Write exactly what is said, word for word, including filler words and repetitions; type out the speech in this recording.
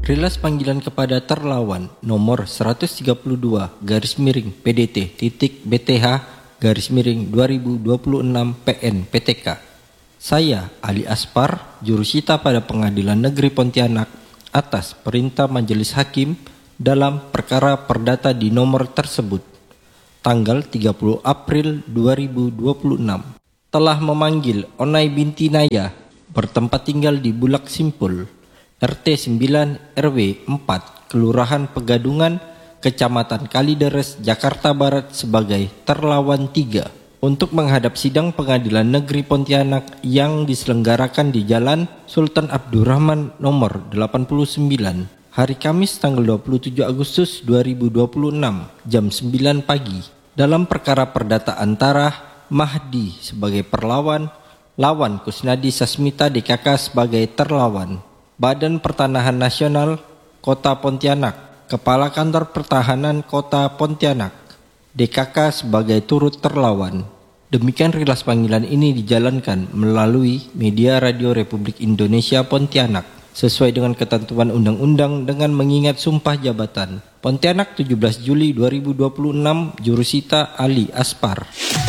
Rilas panggilan kepada terlawan nomor seratus tiga puluh dua garis miring P D T titik B T H garis miring dua ribu dua puluh enam P N P T K. Saya Ali Aspar, jurusita pada Pengadilan Negeri Pontianak atas perintah Majelis Hakim dalam perkara perdata di nomor tersebut tanggal tiga puluh April dua ribu dua puluh enam telah memanggil Onai binti Naya bertempat tinggal di Bulak Simpul R T sembilan R W empat Kelurahan Pegadungan Kecamatan Kalideres Jakarta Barat sebagai terlawan tiga untuk menghadap sidang Pengadilan Negeri Pontianak yang diselenggarakan di Jalan Sultan Abdurrahman nomor delapan puluh sembilan hari Kamis tanggal dua puluh tujuh Agustus dua ribu dua puluh enam jam sembilan pagi dalam perkara perdata antara Mahdi sebagai perlawan, lawan Kusnadi Sasmita D K K sebagai terlawan, Badan Pertanahan Nasional Kota Pontianak, Kepala Kantor Pertahanan Kota Pontianak, D K K sebagai turut terlawan. Demikian rilas panggilan ini dijalankan melalui Media Radio Republik Indonesia Pontianak sesuai dengan ketentuan undang-undang dengan mengingat sumpah jabatan. Pontianak tujuh belas Juli dua ribu dua puluh enam, Jurusita Ali Aspar.